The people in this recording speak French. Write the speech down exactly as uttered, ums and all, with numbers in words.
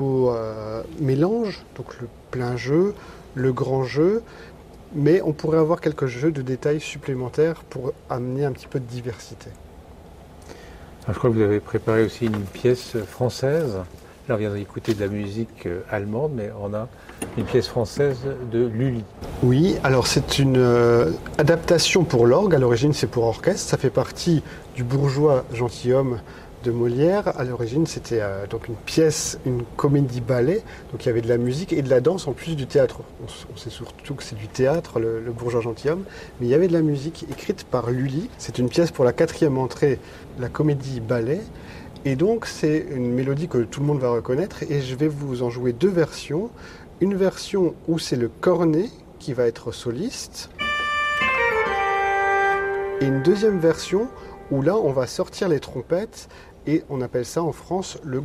Au euh, mélange, donc le plein jeu, le grand jeu, mais on pourrait avoir quelques jeux de détails supplémentaires pour amener un petit peu de diversité. Alors, je crois que vous avez préparé aussi une pièce française. Là, on vient d'écouter de la musique allemande, mais on a une pièce française de Lully. Oui, alors c'est une euh, adaptation pour l'orgue. À l'origine, c'est pour orchestre. Ça fait partie du Bourgeois gentilhomme de Molière. À l'origine, c'était euh, donc une pièce, une comédie-ballet. Donc il y avait de la musique et de la danse en plus du théâtre. On, on sait surtout que c'est du théâtre, le, le Bourgeois gentilhomme. Mais il y avait de la musique écrite par Lully. C'est une pièce pour la quatrième entrée, la comédie-ballet. Et donc c'est une mélodie que tout le monde va reconnaître. Et je vais vous en jouer deux versions. Une version où c'est le cornet qui va être soliste. Et une deuxième version où là, on va sortir les trompettes et on appelle ça en France le